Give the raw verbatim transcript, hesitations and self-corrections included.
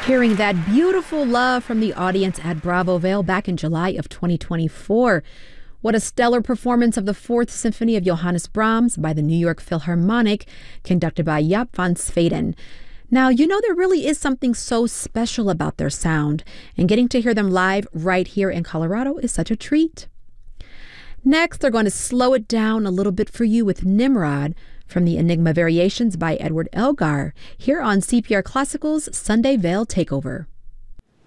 Hearing that beautiful love from the audience at Bravo Vale back in July of twenty twenty-four. What a stellar performance of the Fourth Symphony of Johannes Brahms by the New York Philharmonic, conducted by Jaap van Zweden. Now, you know there really is something so special about their sound, and getting to hear them live right here in Colorado is such a treat. Next, they're going to slow it down a little bit for you with Nimrod from the Enigma Variations by Edward Elgar, here on C P R Classical's Sunday Veil Takeover.